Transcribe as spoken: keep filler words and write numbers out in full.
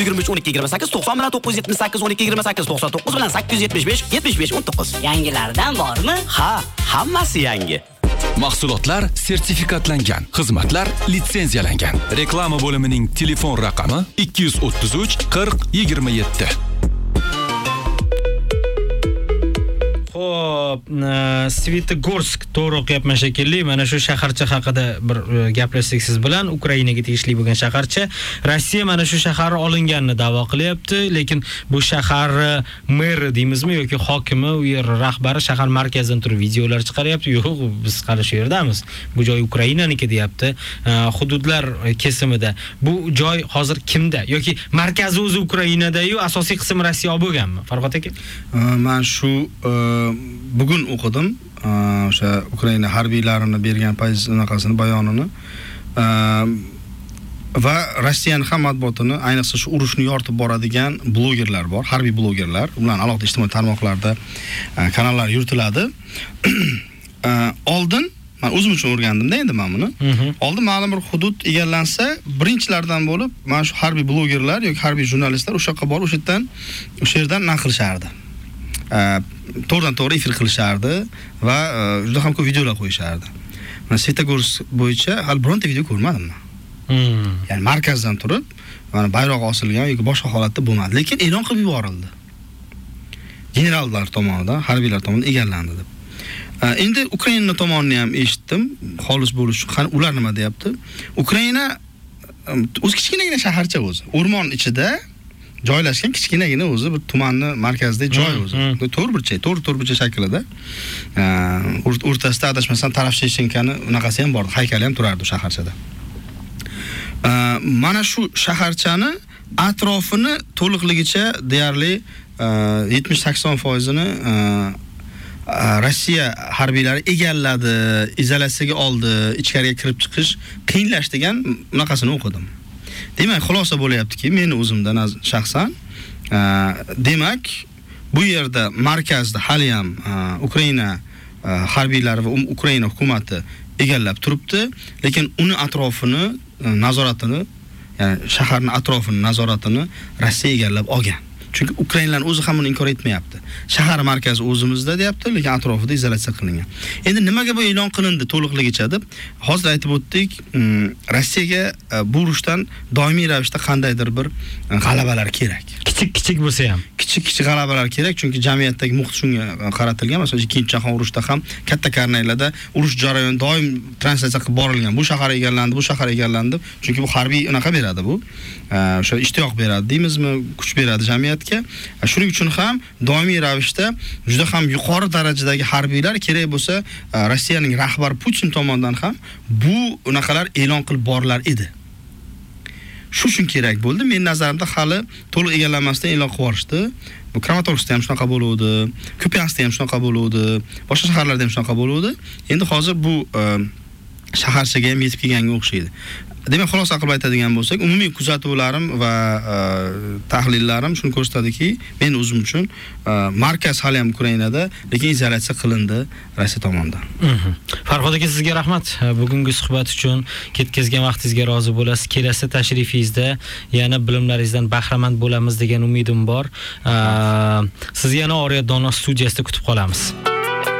yigirma uch o'n ikki yigirma sakkiz to'qson bilan to'qqiz yuz yetmish sakkiz o'n ikki yigirma sakkiz to'qson to'qqiz bilan sakkiz yuz yetmish besh yetmish besh o'n to'qqiz. Yangilardan bormi? Ha, hammasi yangi. Mahsulotlar sertifikatlangan, xizmatlar litsenziyalangan. Reklama bo'limining telefon raqami ikki yuz o'ttiz uch qirq yigirma yetti. Xo'p, Svitogorsk to'g'ri o'qiyapman shekilli. Mana shu shaharcha haqida bir gaplashsak siz bilan. Ukrainaga tegishli bo'lgan shaharcha. Rossiya mana shu shahar olinganini da'vo qilyapti, lekin bu shahar meri deymizmi yoki hokimi, u yer rahbari shahar markazidan turib videolar chiqaryapti. Yo'q, biz qara shu yerdamiz. Bu joy Ukrainaniki deyapti. Hududlar kesimida. Bu joy hozir kimda? Yoki markazi o'zi Ukrainada-yu, asosiy qismi Rossiya bo'lganmi? Farg'ot aka? Men shu bugun o'qidim o'sha Ukraina harbiylarini bergan pozitsiyasini bayonini va Rossiyaning ham matbuotini, ayniqsa shu urushni yoritib boradigan blogerlar bor, harbiy blogerlar, ular alohida ijtimoiy tarmoqlarda kanallar yuritiladi. Oldin men o'zim uchun o'rgandim-da endi men buni. Oldin ma'lum bir hudud egallansa, birinchilardan bo'lib mana shu harbiy blogerlar yoki harbiy jurnalistlar o'sha yoqqa borib, o'sha yerdan o'sha yerdan naql qilishardi. To'g'ridan to'g'ri efir qilishardi va juda ham ko'p videolar qo'yishardi. Men Svitogorsk bo'yicha hali bironta video ko'rmadim men. Ya'ni markazdan turib, mana bayroq osilgan yoki boshqa holatda bo'lmadi, lekin e'lon qilib yuborildi. Generallar tomonidan, harbiylar tomonidan egallandi deb. Endi Ukraina tomonini ham eshitdim, xolis bo'lish uchun. Qani ular nima deyapti? Ukraina o'z kichkinagina shaharcha o'zi, o'rmon ichida joylashgan kichkinagina o'zi bir tumanni markazidagi joy o'zi. To'rt burchak, to'rt to'rt burchak shaklida. O'rtasida adashmasam taraf Sheshenkani unaqasi ham bor, haykali ham turardi shaharchada. Mana shu shaharchani atrofini to'liqligicha deyarli yetmish sakson foiz ni Rossiya harbiylari egalladi, izolyatsiyaga oldi, ichkariga kirib chiqish qiyinlash degan unaqasini o'qidim. Demak, xulosa bo'layaptiki, meni o'zimdan shaxsan, demak, bu yerda markazda hali ham Ukraina harbiylari va Ukraina hukumatı egallab turibdi, lekin uni atrofini, nazoratini, ya'ni shaharning atrofini nazoratini Rossiya egallab olgan. Chunki Ukrainalar o'zi ham uni inkor etmayapti. Shahar markazi o'zimizda deyapti, lekin atrofida izolyatsiya qilingan. Endi nimaga bu e'lon qilindi to'liqligicha deb hozir aytib o'tdik, Rossiyaga bu urushdan doimiy ravishda qandaydir bir g'alabalar kerak. Kichik-kichik bo'lsa ham. Kichik-kichik g'alabalar kerak, chunki jamiyatdagi muhit shunga qaratilgan. Masalan, ikkinchi jahon urushida ham katta karnaylarda urush jarayoni doim translyatsiya qilib borilgan. Bu shahar egallandi, bu shahar egallandi. Chunki bu harbiy unaqa beradi bu. O'sha ishtiyoq beradi, deymizmi, kuch beradi jamiyatga. Shuning uchun ham doimiy ravishda juda ham yuqori darajadagi harbiylar kerak bo'lsa, Rossiyaning rahbari Putin tomonidan ham bu unaqalar e'lon qilib borilar edi. Shu uchun kerak bo'ldi. Men nazarimda hali to'liq egallanmasdan e'lon qilib yuborishdi. Bu Kramatorskda ham shunaqa bo'luvdi, Kupianskda ham shunaqa bo'luvdi, boshqa shaharlarda ham shunaqa bo'luvdi. Endi hozir bu shaharchaga ham yetib kelganga o'xshaydi. Demak, xulosa qilib aytadigan bo'lsak, umumiy kuzatuvlarim va tahlillarim shuni ko'rsatadiki, men o'zim uchun markaz hali ham Ukrainada, lekin izolyatsiya qilindi Rossiya tomonidan. Farhod aka, sizga rahmat. Bugungi suhbat uchun ketkazgan vaqtingizga rozi bo'lasiz. Kelasi tashrifingizda yana bilimlaringizdan bahramand bo'lamiz degan umidim bor. Sizni yana Oriyat Dono studiyasida kutib qolamiz.